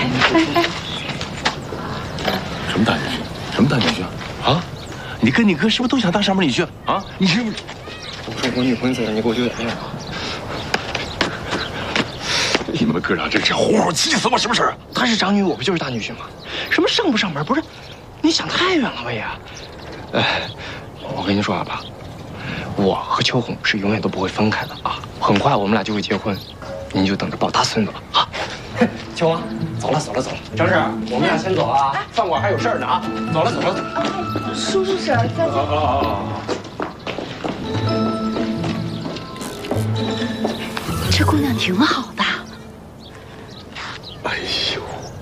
来， 什么大女婿？什么大女婿啊？你跟你哥是不是都想当上门女婿啊？你是不是？ 我说我女朋友在这，你给我留点面子。 你们哥俩真是活气死我！是不是？ 她是长女，我不就是大女婿吗？什么上不上门？不是，你想太远了吧也。我跟你说啊，爸，我和秋红是永远都不会分开的啊！很快我们俩就会结婚，您就等着抱大孙子吧啊！秋红，走了。张志，我们俩先走啊，饭馆还有事儿呢啊！走了。 叔叔婶儿再见。这姑娘挺好的。 哎呦！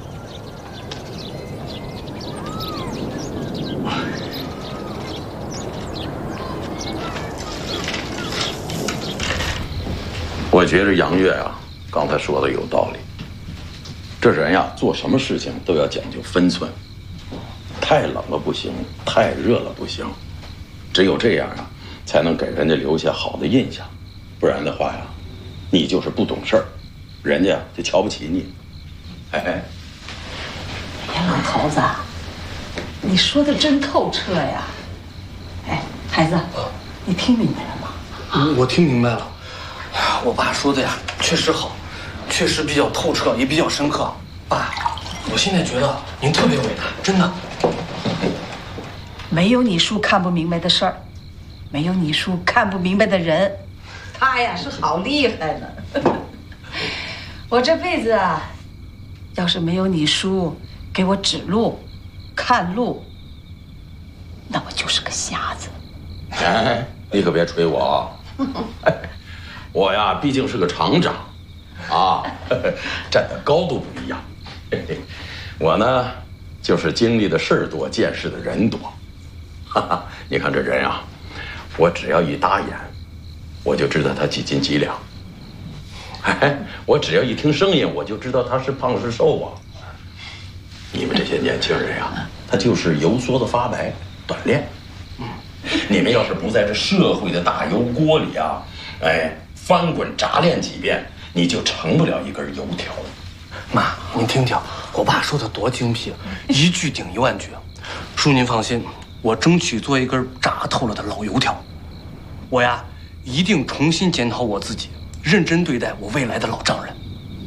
我觉着杨月啊，刚才说的有道理。这人呀，做什么事情都要讲究分寸，太冷了不行，太热了不行，只有这样啊，才能给人家留下好的印象。不然的话呀，你就是不懂事儿，人家就瞧不起你。哎， 老头子，你说的真透彻呀！哎，孩子，你听明白了吗？ 我听明白了。我爸说的呀，确实好，确实比较透彻，也比较深刻。爸，我现在觉得您特别伟大，真的。 没有你叔看不明白的事儿，没有你叔看不明白的人，他呀是好厉害呢。我这辈子啊，要是没有你叔给我指路、看路，那我就是个瞎子。 哎，你可别吹我啊！我呀，毕竟是个厂长，啊，站的高度不一样。我呢，就是经历的事儿多，见识的人多。哈哈，你看这人啊，我只要一打眼，我就知道他几斤几两。哎，我只要一听声音，我就知道他是胖是瘦啊。你们这些年轻人呀，他就是油缩的发白，锻炼。你们要是不在这社会的大油锅里啊，哎，翻滚炸炼几遍，你就成不了一根油条。 妈，您听听，我爸说的多精辟，一句顶10000句。叔您放心，我争取做一根炸透了的老油条。我呀，一定重新检讨我自己，认真对待我未来的老丈人。